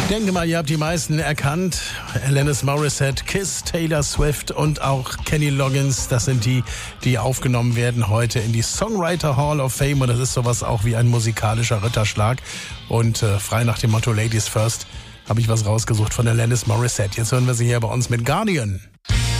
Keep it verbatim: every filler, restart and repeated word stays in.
Ich denke mal, ihr habt die meisten erkannt. Alanis Morissette, Kiss, Taylor Swift und auch Kenny Loggins. Das sind die, die aufgenommen werden heute in die Songwriter Hall of Fame. Und das ist sowas auch wie ein musikalischer Ritterschlag. Und äh, frei nach dem Motto Ladies First habe ich was rausgesucht von Alanis Morissette. Jetzt hören wir sie hier bei uns mit Guardian.